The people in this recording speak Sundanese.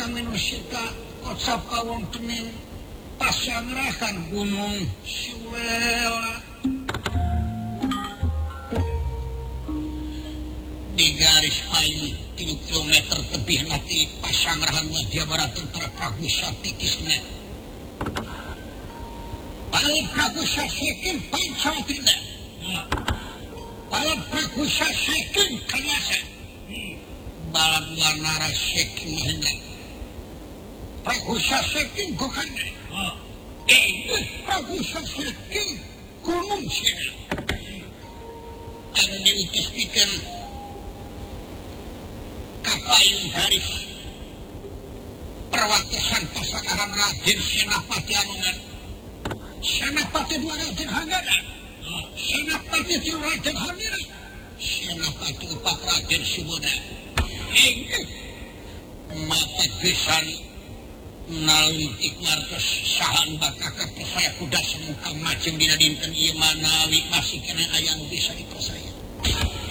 manusia kocap kawon tening pasangrahan gunung Siwela di garis payu 3 kilometer tebih nanti pasangrahan Wadya Barat tentara Prabu Satikisna Paling Prabu Sasekin Pancawatina Paling Prabu Sasekin Kanyasa Balang Wanara Sekin Mahendra Prabu Sasekin Gokanda Prabu Sasekin Gunung Sina anu diutus bikin kapayun garis perwakilan pasangan Raden Senapati Anungan Senapati dua Raden Hanggana Senapati tiga Raden Hamira Senapati 4 Raden Suboda mata gesan nalintik martos sahan bakaka percaya kuda semuka macem dina dinten ieu manawi masih kena aya nu bisa dipercaya